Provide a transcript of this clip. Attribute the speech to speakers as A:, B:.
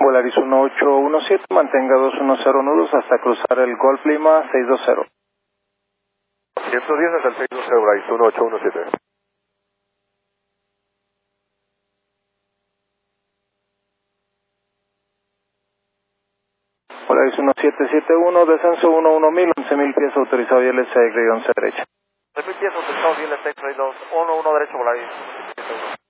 A: Volaris 1817, mantenga 210 nudos hasta cruzar el Golf Lima 620.
B: 110 hasta el 620, Volaris 1817.
A: Volaris 1771, descenso 11000, 11.000 pies autorizado y LSA, grade 11 derecha.
B: 11.000 pies autorizado y LSA, grade 11 derecho, Volaris 1771.